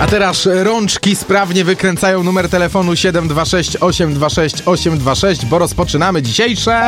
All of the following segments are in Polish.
A teraz rączki sprawnie wykręcają numer telefonu 726 826 826, bo rozpoczynamy dzisiejsze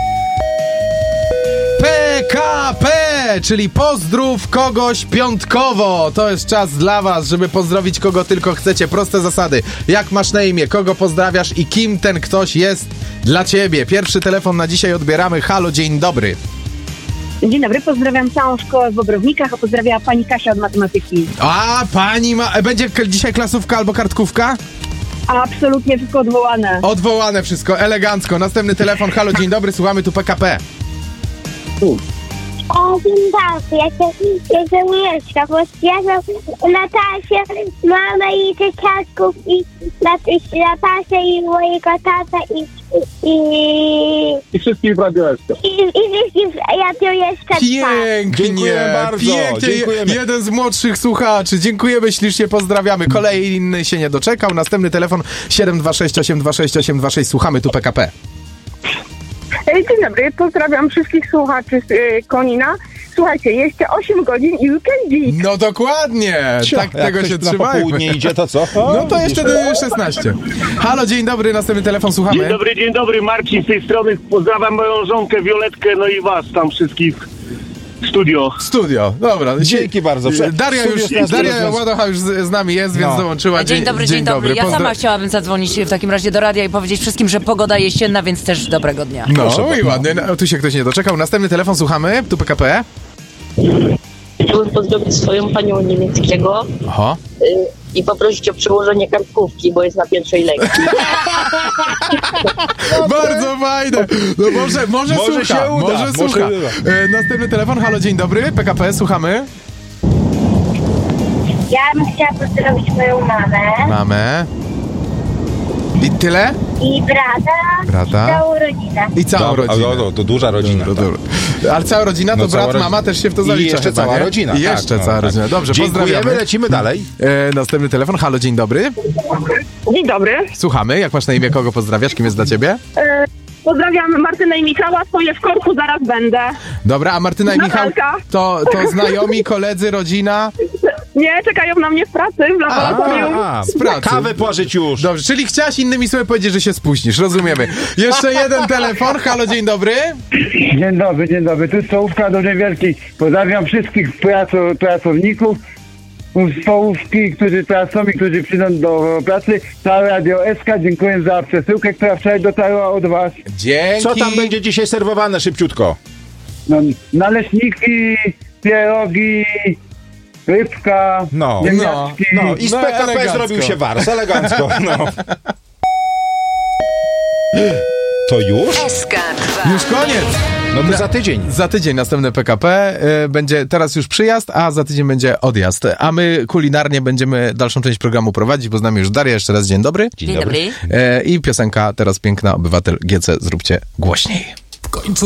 PKP, czyli pozdrów kogoś piątkowo. To jest czas dla was, żeby pozdrowić kogo tylko chcecie. Proste zasady. Jak masz na imię, kogo pozdrawiasz i kim ten ktoś jest dla ciebie. Pierwszy telefon na dzisiaj odbieramy. Halo, dzień dobry. Dzień dobry, pozdrawiam całą szkołę w Bobrownikach, a pozdrawiam pani Kasia od matematyki. A, pani ma... Będzie dzisiaj klasówka albo kartkówka? Absolutnie wszystko odwołane. Odwołane wszystko, elegancko. Następny telefon. Halo, dzień dobry, słuchamy tu PKP. O, dzień dobry, jestem Mieszka, bo ja Natasię, mamę i dzieciaczków i Natasię i mojego tata I wszystkich w Radio SK. I wszystkich Radio SK. Pięknie, Dziękuję bardzo. pięknie. Dziękujemy. Jeden z młodszych słuchaczy. Dziękujemy ślicznie, pozdrawiamy. Kolejny się nie doczekał. Następny telefon 726 826 826. Słuchamy tu PKP. Dzień dobry, pozdrawiam wszystkich słuchaczy z Konina. Słuchajcie, jeszcze 8 godzin i weekendzik. No dokładnie, tak tego się na trzymają. popołudnie idzie, to co? No to jeszcze do 16. Halo, dzień dobry, następny telefon, słuchamy. Dzień dobry, Marcin z tej strony. Pozdrawiam moją żonkę Violetkę, no i was tam wszystkich w studio. Dobra. Dzięki bardzo. Daria Ładocha już z nami jest, więc dołączyła. Dzień dobry. Ja sama chciałabym zadzwonić w takim razie do radia i powiedzieć wszystkim, że pogoda jesienna, więc też dobrego dnia. No i ładnie, tu się ktoś nie doczekał. Następny telefon, słuchamy, tu PKP. Chciałbym pozdrowić swoją panią niemieckiego i poprosić o przełożenie kartkówki, bo jest na pierwszej lekcji. Bardzo fajne. No może słucha. Może słucha. Następny telefon. Halo, dzień dobry. PKP, słuchamy. Ja bym chciała pozdrowić moją mamę. I tyle? I brata. I całą rodzinę. I całą rodzinę. To duża rodzina. Ale cała rodzina, to brat, mama też się w to zalicza. I jeszcze chyba, cała nie? rodzina. I jeszcze cała rodzina. Dobrze, dziękujemy, pozdrawiamy. lecimy dalej. Następny telefon. Halo, dzień dobry. Dzień dobry. Słuchamy. Jak masz na imię, kogo pozdrawiasz? Kim jest dla ciebie? Pozdrawiam Martynę i Michała, stoję w korku, zaraz będę. Dobra, a Martyna i Michał to znajomi, koledzy, rodzina? Nie, czekają na mnie w pracy, w laboratorium. Z pracy. Kawę pożyć już. Dobrze, czyli chciałaś innymi słowy powiedzieć, że się spóźnisz, rozumiemy. Jeszcze jeden telefon. Halo, dzień dobry. Dzień dobry. Tu stołówka Dużej Wielkiej. Pozdrawiam wszystkich pracowników z stołówki, którzy pracują i którzy przyjdą do pracy. Całe Radio SK, dziękuję za przesyłkę, która wczoraj dotarła od was. Dzięki. Co tam będzie dzisiaj serwowane szybciutko? No, naleśniki, pierogi, rybka, ziemniaczki. I z PKP elegancko. Zrobił się wars, elegancko. To już? SK2. Już koniec. No to za tydzień. Za tydzień następne PKP. Będzie teraz już przyjazd, a za tydzień będzie odjazd. A my kulinarnie będziemy dalszą część programu prowadzić, bo z nami już Daria. Jeszcze raz dzień dobry. Dzień dobry. I piosenka teraz piękna, Obywatel GC. Zróbcie głośniej. W końcu